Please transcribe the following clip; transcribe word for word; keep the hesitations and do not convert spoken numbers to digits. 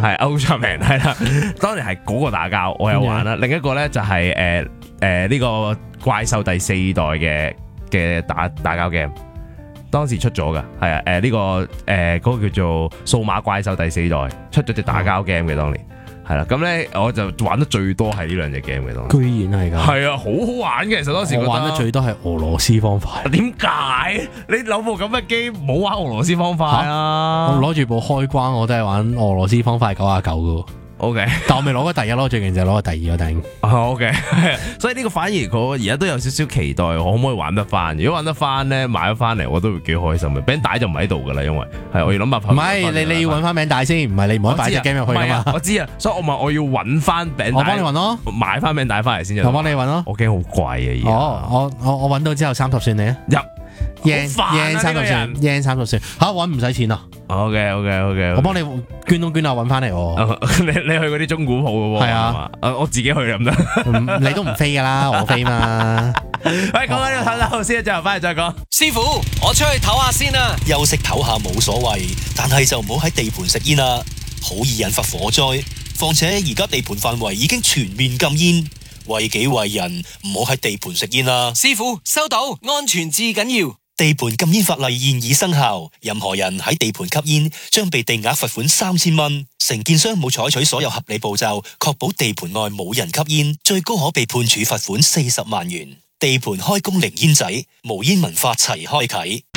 係 Ultraman 係啦。當年係嗰個打交，我有玩啦。另一個咧就係誒誒呢個怪獸第四代嘅嘅打打交 game。當時出咗噶，係啊，誒、呃、呢、這個誒嗰、呃那個叫做數碼怪獸第四代出咗隻打交 game 嘅當年，係啦，咁咧我就玩得最多係呢兩隻 game 嘅當年。 居然係㗎， 係啊，好好玩嘅，其實當時我玩得最多係俄羅斯方塊。 點解？你攞部咁嘅機唔好玩俄羅斯方塊啊？ 我攞住部開關，我都係玩俄羅斯方塊九啊九嘅。 O K， 但我未攞過第一咯，最近就攞過第二個頂。 O K， 所以呢個反而我而家都有少少期待，我可唔可以玩得翻？如果玩得翻咧，買咗翻嚟我都會幾開心嘅。餅帶就唔喺度噶啦，因為係我要諗辦法。 唔係你你要揾翻餅帶先，唔係你唔可以擺隻 game 入去噶嘛。 我知啊，所以我咪我要揾翻餅帶。 我幫你揾咯， 買翻餅帶翻嚟先。 我幫你揾咯。 我驚好貴啊！而家哦，我我我揾到之後三十算你啊。 入 yen yen 三十算 yen 三十算嚇揾唔使錢啊。 O K O K O K， 我幫你捐東捐下揾翻嚟喎。 你你去嗰啲中古鋪嘅喎。 係啊， 我自己去咁得。 你都唔飛噶啦，我飛嘛。 喂，講緊呢個唞唞先，最後翻嚟再講。 師傅，我出去唞下先啦。 休息唞下冇所謂，但係就唔好喺地盤食煙啦，好易引發火災。況且而家地盤範圍已經全面禁煙，為己為人，唔好喺地盤食煙啦。 師傅收到，安全至緊要。 地盤禁煙法例現已生效，任何人喺地盤吸煙將被定額罰款三千蚊。承建商冇採取所有合理步驟，確保地盤內冇人吸煙，最高可被判處罰款四十萬元。地盤開工零煙仔，無煙文化齊開啟。